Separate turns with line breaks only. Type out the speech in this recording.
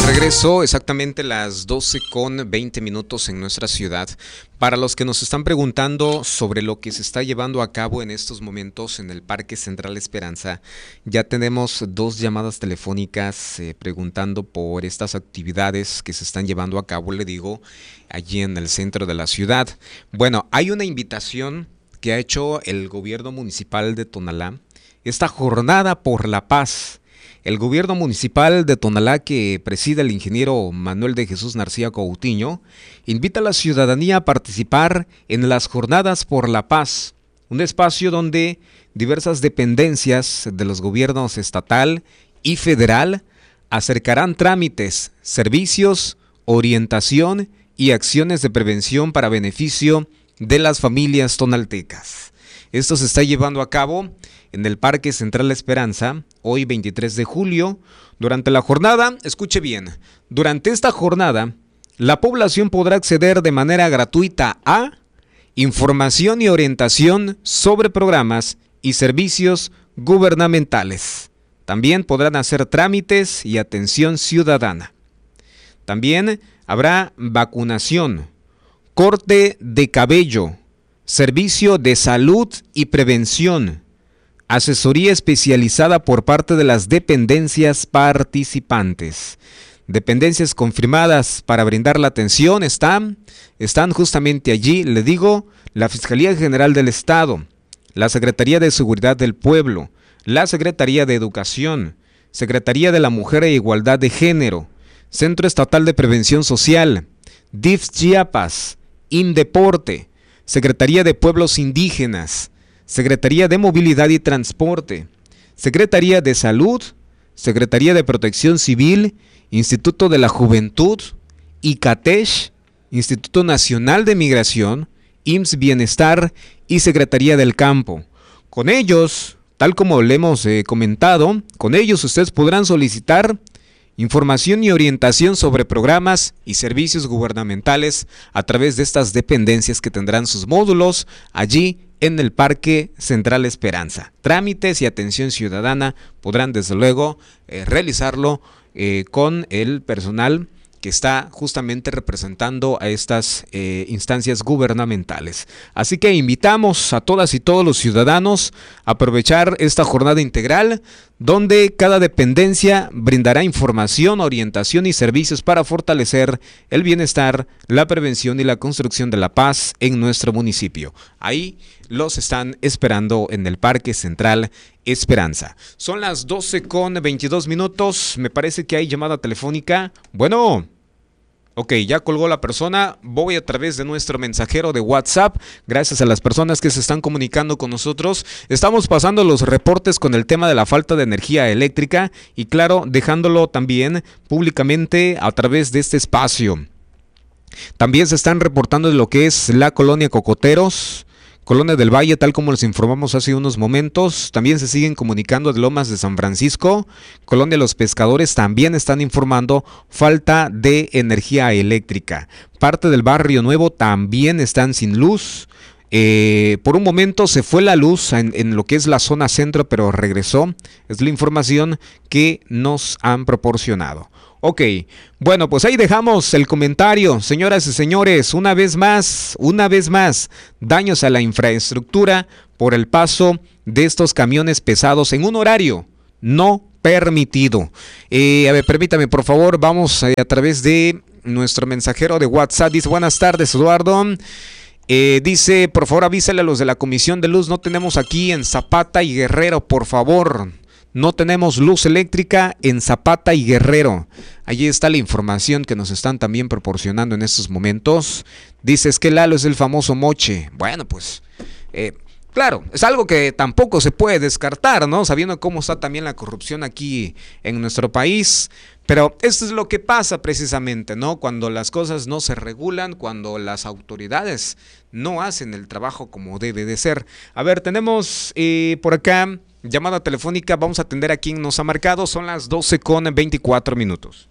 regreso, exactamente las 12:20 en nuestra ciudad. Para los que nos están preguntando sobre lo que se está llevando a cabo en estos momentos en el Parque Central Esperanza, ya tenemos 2 llamadas telefónicas preguntando por estas actividades que se están llevando a cabo, le digo, allí en el centro de la ciudad. Bueno, hay una invitación que ha hecho el gobierno municipal de Tonalá, esta jornada por la paz. El gobierno municipal de Tonalá, que preside el ingeniero Manuel de Jesús Narcía Coutinho, invita a la ciudadanía a participar en las Jornadas por la Paz, un espacio donde diversas dependencias de los gobiernos estatal y federal acercarán trámites, servicios, orientación y acciones de prevención para beneficio de las familias tonaltecas. Esto se está llevando a cabo en el Parque Central Esperanza, hoy 23 de julio. Durante la jornada, escuche bien, durante esta jornada, la población podrá acceder de manera gratuita a información y orientación sobre programas y servicios gubernamentales. También podrán hacer trámites y atención ciudadana. También habrá vacunación, corte de cabello, servicio de salud y prevención, asesoría especializada por parte de las dependencias participantes. Dependencias confirmadas para brindar la atención están justamente allí, le digo, la Fiscalía General del Estado, la Secretaría de Seguridad del Pueblo, la Secretaría de Educación, Secretaría de la Mujer e Igualdad de Género, Centro Estatal de Prevención Social, DIF Chiapas, Indeporte, Secretaría de Pueblos Indígenas, Secretaría de Movilidad y Transporte, Secretaría de Salud, Secretaría de Protección Civil, Instituto de la Juventud, ICATESH, Instituto Nacional de Migración, IMSS Bienestar y Secretaría del Campo. Con ellos, tal como le hemos comentado, con ellos ustedes podrán solicitar información y orientación sobre programas y servicios gubernamentales a través de estas dependencias que tendrán sus módulos allí en el Parque Central Esperanza. Trámites y atención ciudadana podrán desde luego realizarlo con el personal que está justamente representando a estas instancias gubernamentales. Así que invitamos a todas y todos los ciudadanos a aprovechar esta jornada integral donde cada dependencia brindará información, orientación y servicios para fortalecer el bienestar, la prevención y la construcción de la paz en nuestro municipio. Ahí los están esperando en el Parque Central Esperanza. Son las 12:22. Me parece que hay llamada telefónica. Bueno. Ok, ya colgó la persona, voy a través de nuestro mensajero de WhatsApp, gracias a las personas que se están comunicando con nosotros. Estamos pasando los reportes con el tema de la falta de energía eléctrica y claro, dejándolo también públicamente a través de este espacio. También se están reportando de lo que es la colonia Cocoteros, Colonia del Valle, tal como les informamos hace unos momentos. También se siguen comunicando de Lomas de San Francisco, Colonia Los Pescadores, también están informando falta de energía eléctrica. Parte del Barrio Nuevo también están sin luz. Por un momento se fue la luz en lo que es la zona centro, pero regresó. Es la información que nos han proporcionado. Ok, bueno, pues ahí dejamos el comentario, señoras y señores, una vez más, daños a la infraestructura por el paso de estos camiones pesados en un horario no permitido. A ver, permítame por favor, vamos a través de nuestro mensajero de WhatsApp. Dice, buenas tardes, Eduardo. Dice, por favor avísale a los de la Comisión de Luz, no tenemos aquí en Zapata y Guerrero, por favor. No tenemos luz eléctrica en Zapata y Guerrero. Allí está la información que nos están también proporcionando en estos momentos. Dices que Lalo es el famoso moche. Bueno, pues, claro, es algo que tampoco se puede descartar, ¿no? Sabiendo cómo está también la corrupción aquí en nuestro país. Pero esto es lo que pasa precisamente, ¿no? Cuando las cosas no se regulan, cuando las autoridades no hacen el trabajo como debe de ser. A ver, tenemos por acá llamada telefónica, vamos a atender a quien nos ha marcado, son las 12:24.